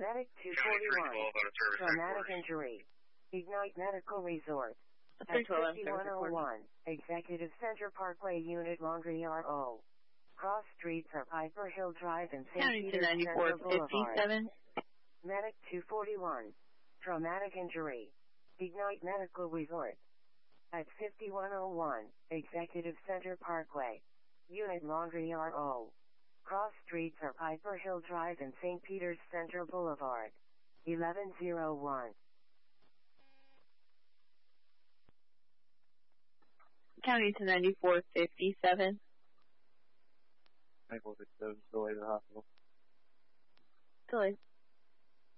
Medic 241. Traumatic injury. Ignite Medical Resort. At 5101. Executive Center Parkway Unit Laundry RO. Cross streets are Piper Hill Drive and St. Peter's Central Boulevard. Medic 241. Traumatic injury. Ignite Medical Resort. At 5101. Executive Center Parkway. Unit Laundry RO. Cross streets are Piper Hill Drive and St. Peter's Central Boulevard. 1101. County to 9457. 9457, still at the hospital. Still